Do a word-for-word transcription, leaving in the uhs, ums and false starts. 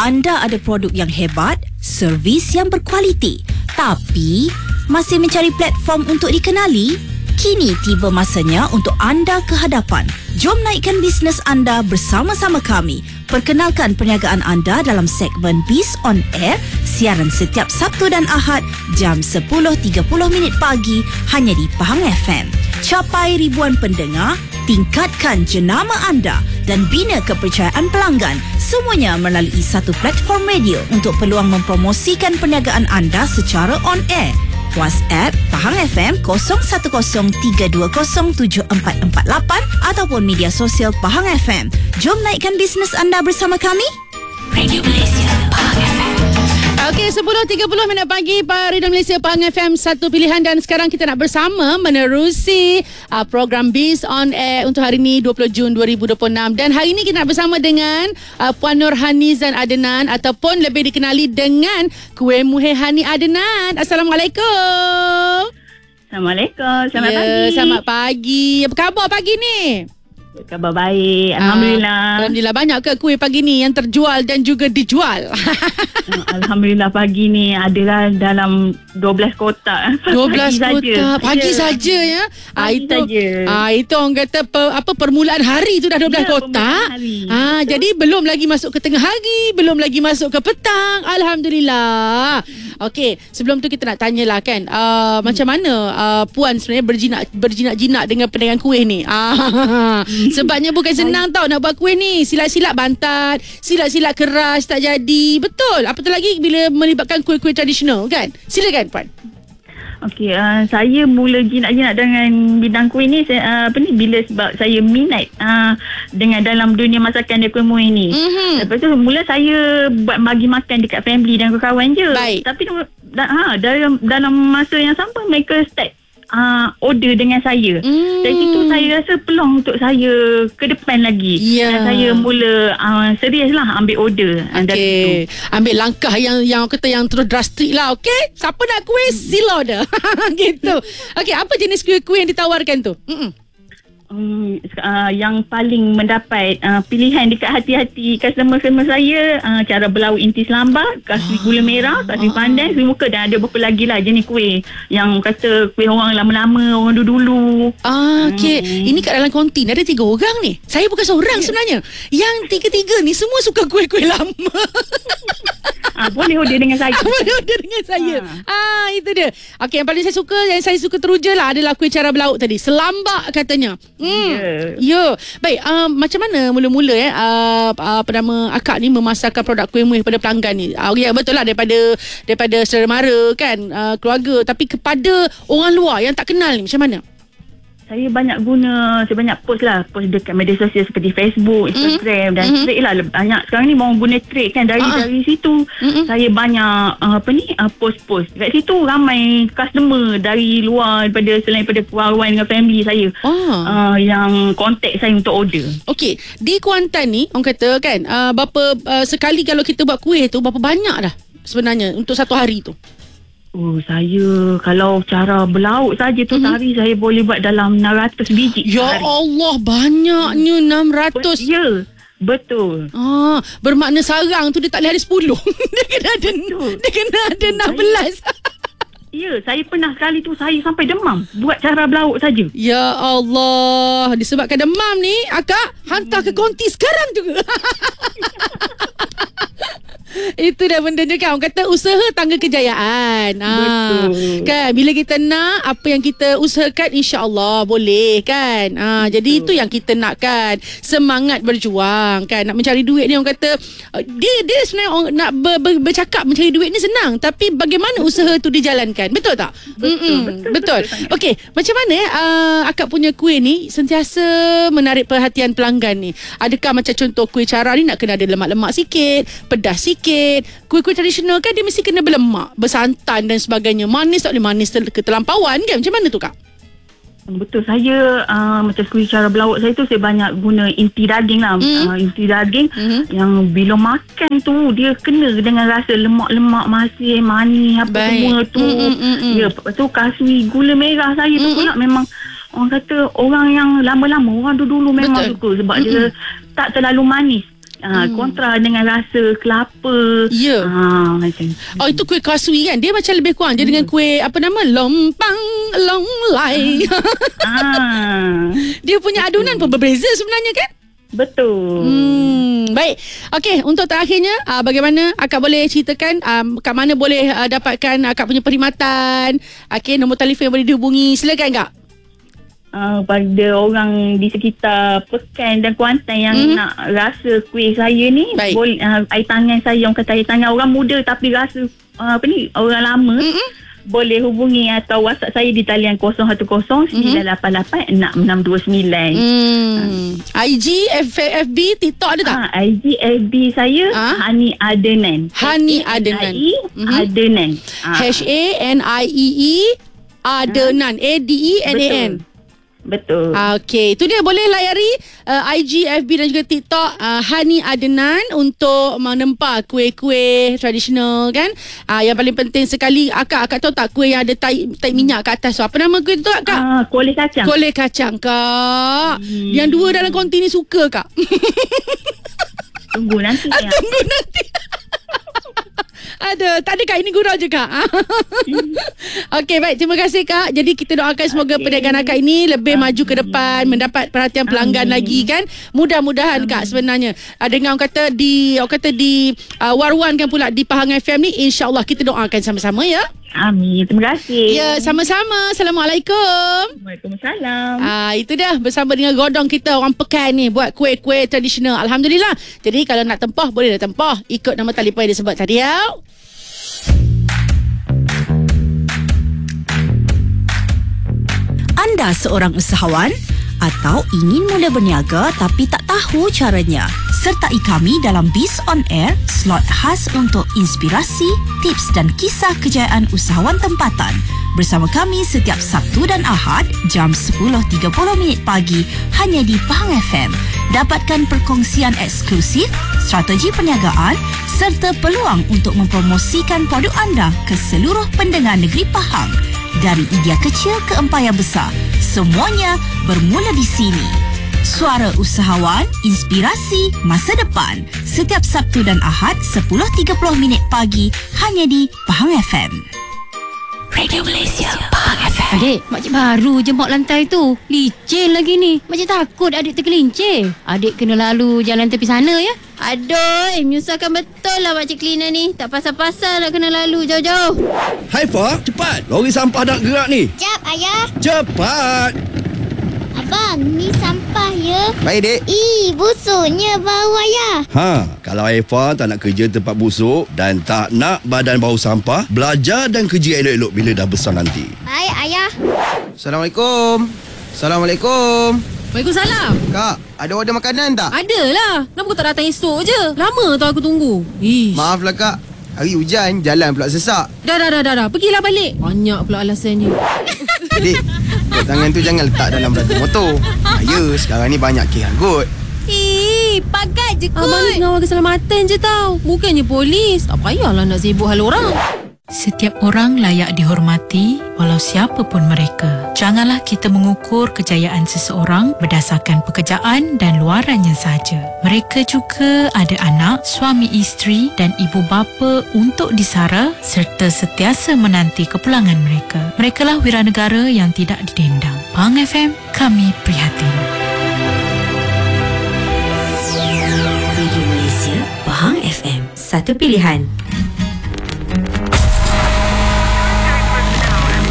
Anda ada produk yang hebat, servis yang berkualiti, tapi masih mencari platform untuk dikenali? Kini tiba masanya untuk anda ke hadapan. Jom naikkan bisnes anda bersama-sama kami. Perkenalkan perniagaan anda dalam segmen Biz on Air, siaran setiap Sabtu dan Ahad jam sepuluh tiga puluh minit pagi hanya di Pahang F M. Capai ribuan pendengar, tingkatkan jenama anda dan bina kepercayaan pelanggan. Semuanya melalui satu platform radio untuk peluang mempromosikan perniagaan anda secara on air. WhatsApp Pahang F M kosong satu kosong tiga dua kosong tujuh empat empat lapan ataupun media sosial Pahang F M. Jom naikkan bisnes anda bersama kami. Radio Malaysia Pahang F M. Okey, sepuluh tiga puluh minit pagi, Pak Radio Malaysia Pahang F M, satu pilihan, dan sekarang kita nak bersama menerusi uh, program Biz on Air untuk hari ini dua puluh Jun dua ribu dua puluh enam. Dan hari ini kita nak bersama dengan uh, Puan Nurhanizan Adnan ataupun lebih dikenali dengan Kuih Muhir Hani Adnan. Assalamualaikum. Assalamualaikum. Selamat ya, pagi. Selamat pagi. Apa khabar pagi ni? Khabar baik. Alhamdulillah. Uh, Alhamdulillah. Banyak ke kuih pagi ni yang terjual dan juga dijual? Alhamdulillah pagi ni adalah dalam dua belas kotak. dua belas pagi kotak. Saja. Pagi ya. saja ya. Ah Pagi itu saja. ah itu orang kata per, apa permulaan hari tu dah dua belas Ya, kotak. hari. Ah jadi belum lagi masuk ke tengah hari, belum lagi masuk ke petang. Alhamdulillah. Okey, sebelum tu kita nak tanyalah kan, uh, hmm. macam mana uh, Puan sebenarnya berjinak berjinak-jinak dengan perniagaan kuih ni? Ah sebabnya bukan senang tau nak buat kuih ni. Silat-silat bantat, silat-silat keras tak jadi. Betul. Apatah lagi bila melibatkan kuih-kuih tradisional kan? Silakan Puan. Okey, uh, saya mula jinak-jinak dengan bidang kuih ni saya, uh, apa ni bila sebab saya minat uh, dengan dalam dunia masakan dia kuih muih ni. Mm-hmm. Lepas tu mula saya buat bagi makan dekat family dan kawan-kawan je. Baik. Tapi da, ha dalam dalam masa yang sama mereka start Uh, order dengan saya. Mm. Dari situ saya rasa peluang untuk saya ke depan lagi. Yeah. Dan saya mula uh, serius lah ambil order. Okey. Ambil langkah yang yang kata yang terus drastik lah. Okey. Siapa nak kuih, sila order. Gitu. Okey, apa jenis kuih-kuih yang ditawarkan tu? Mm-mm. Um, uh, yang paling mendapat uh, pilihan dekat hati-hati customer-customer saya, uh, cara berlauk intis lambat, kasih gula merah, kasih pandan, kasih muka, dan ada beberapa lagi lah jenis kuih yang kata kuih orang lama-lama, orang dulu-dulu. Ah, okey. Hmm. Ini kat dalam kontin ada tiga orang ni. Saya bukan seorang yeah. sebenarnya. Yang tiga-tiga ni semua suka kuih-kuih lama. Ah, boleh order dengan saya. Boleh order dengan saya. Ah, itu dia. Okey, yang paling saya suka, yang saya suka teruja lah adalah kuih cara berlauk tadi. Selambak katanya. Hmm. Ya. Yeah. Yeah. Baik, uh, macam mana mula-mula eh uh, uh, apa nama akak ni memasarkan produk kuih muih kepada pelanggan ni? Uh, ya, betul lah, daripada daripada saudara mara kan, uh, keluarga, tapi kepada orang luar yang tak kenal ni macam mana? Saya banyak guna, saya banyak post lah, post dekat media sosial seperti Facebook, Instagram mm. dan mm-hmm. trade lah. Banyak sekarang ni orang guna trade kan, dari uh-huh. dari situ mm-hmm. saya banyak uh, apa ni uh, post-post. Dekat situ ramai customer dari luar, daripada selain daripada kawan dengan family saya oh. uh, yang contact saya untuk order. Okey, di Kuantan ni orang kata kan, uh, berapa uh, sekali kalau kita buat kuih tu berapa banyak dah sebenarnya untuk satu hari tu? Oh, saya kalau cara berlauk saja tu mm-hmm. sehari saya boleh buat dalam enam ratus biji. Ya sehari. Allah, banyaknya enam ratus. Ya, betul. Ah, bermakna sarang tu dia tak boleh ada sepuluh. Dia kena ada betul. Dia kena ada enam belas. Ya, saya pernah sekali tu saya sampai demam buat cara berlauk saja. Ya Allah, disebabkan demam ni akak hantar ke konti sekarang juga. Itu dah benda je kan. Orang kata usaha tangga kejayaan. Betul. Ha, kan bila kita nak apa yang kita usahakan, insya-Allah boleh kan. Ha, jadi itu yang kita nakkan. Semangat berjuang kan. Nak mencari duit ni orang kata dia dia sebenarnya orang nak ber, ber, bercakap mencari duit ni senang, tapi bagaimana usaha tu dijalankan. Betul tak? Betul. Betul. Betul. Okey, macam mana uh, akak punya kuih ni sentiasa menarik perhatian pelanggan ni? Adakah macam contoh kuih cara ni nak kena ada lemak-lemak sikit, pedas sikit? Kuih-kuih tradisional kan dia mesti kena berlemak, bersantan dan sebagainya. Manis tak boleh manis ketelampauan kan? Macam mana tu kak? Betul, saya uh, macam kuih cara berlauk saya tu saya banyak guna inti daging lah. mm. uh, Inti daging mm-hmm. yang bila makan tu dia kena dengan rasa lemak-lemak, masin, manis apa Baik. semua tu. mm-hmm. Ya, lepas tu kasih gula merah saya mm-hmm. tu pula memang orang kata orang yang lama-lama, orang dulu-dulu memang Betul. suka sebab mm-hmm. dia tak terlalu manis. uh, Hmm. kontra dengan rasa kelapa. Ya. Ah, macam Oh, itu kuih kasui kan? Dia macam lebih kurang. Dia dengan kuih, apa nama? Lompang, longlai. ah, Dia punya adunan pun berbeza sebenarnya kan? betul. Hmm, baik. Okey, untuk terakhirnya, uh, bagaimana akak boleh ceritakan um, kat mana boleh uh, dapatkan akak punya perkhidmatan? Okey, nombor telefon yang boleh dihubungi. Silakan kak. Uh, pada orang di sekitar Pekan dan Kuantan yang Mhm. nak rasa kuih saya ni, Baik. boleh uh, air tangan saya, orang kata air tangan orang muda tapi rasa uh, apa ni, orang lama, Mm-mm. boleh hubungi atau WhatsApp saya di talian kosong satu kosong sembilan lapan lapan enam enam dua sembilan. Hmm. I G, F, F B, TikTok ada tak? Ah, I G F B saya Ah? Hani Adenan. Hani Adenan. H A N I Mhm. Adenan. Ah, H A N I E E Adenan. A D E N A N. Betul. Ah, Okey, itu dia boleh layari uh, I G, F B dan juga TikTok uh, Hani Adenan untuk menempah kuih-kuih tradisional kan. Ah, yang paling penting sekali akak akak tahu tak kuih yang ada tai, tai minyak kat atas tu. Apa nama kuih tu kak? Ah, kuali kacang. Kolej kacang kak. Hmm. Yang dua dalam konti ni suka kak. Tunggu nanti Ah, ya. Tunggu nanti. Ada, tak ada kak, ini gurau je kak. Okey, baik, terima kasih kak. Jadi kita doakan semoga Okey. perniagaan akak ini lebih Amin. maju ke depan, mendapat perhatian pelanggan Amin. lagi kan. Mudah-mudahan kak sebenarnya. Uh, dengan orang kata di orang kata di uh, war-wankan pula di Pahang F M ni, insya-Allah kita doakan sama-sama ya. Amin. Terima kasih. Ya, sama-sama. Assalamualaikum. Waalaikumsalam. Ah, itu dah bersama dengan godong kita orang Pekan ni buat kuih-kuih tradisional. Alhamdulillah. Jadi kalau nak tempah boleh dah tempah. Ikut nama telefon yang disebut tadi ya. Anda seorang usahawan atau ingin mula berniaga tapi tak tahu caranya? Sertai kami dalam Biz On Air, slot khas untuk inspirasi, tips dan kisah kejayaan usahawan tempatan. Bersama kami setiap Sabtu dan Ahad jam sepuluh tiga puluh minit pagi hanya di Pahang F M. Dapatkan perkongsian eksklusif, strategi perniagaan serta peluang untuk mempromosikan produk anda ke seluruh pendengar negeri Pahang. Dari idea kecil ke empayar besar, semuanya bermula di sini. Suara Usahawan, inspirasi masa depan. Setiap Sabtu dan Ahad sepuluh tiga puluh minit pagi hanya di Pahang F M. Radio Malaysia, Pahang F M. Adik, makcik baru je mop lantai tu. Licin lagi ni. Makcik takut adik tergelincir. Adik kena lalu jalan tepi sana ya. Aduh, menyusahkan betul lah makcik cleaner ni. Tak pasal-pasal nak kena lalu jauh-jauh. Haifa, cepat. Lori sampah nak gerak ni. Jap, Ayah. Cepat. Abang, ni sampah ya. Baik, Dek. Ih, busuknya bau Ayah. Ha, kalau Haifa tak nak kerja tempat busuk dan tak nak badan bau sampah, belajar dan kerja elok-elok bila dah besar nanti. Baik, Ayah. Assalamualaikum. Assalamualaikum. Waalaikumsalam. Kak, ada order makanan tak? Ada lah. Kenapa kau tak datang esok je? Lama tau aku tunggu. Ish. Maaflah kak. Hari hujan, jalan pula sesak. Dah, dah, dah, dah, dah. Pergilah balik. Banyak pula alasannya. Dek, buat tangan tu jangan letak dalam rantai motor. Ya, sekarang ni banyak kes angkut. Eh, pagat je kot. Abang ni pengawal keselamatan je tau. Bukannya polis. Tak payahlah nak sibuk hal orang. Setiap orang layak dihormati walau siapa pun mereka. Janganlah kita mengukur kejayaan seseorang berdasarkan pekerjaan dan luarannya sahaja. Mereka juga ada anak, suami isteri dan ibu bapa untuk disara serta sentiasa menanti kepulangan mereka. Merekalah wiranegara yang tidak didendang. Pahang F M, kami prihatin. Radio Malaysia, Pahang F M. Satu pilihan.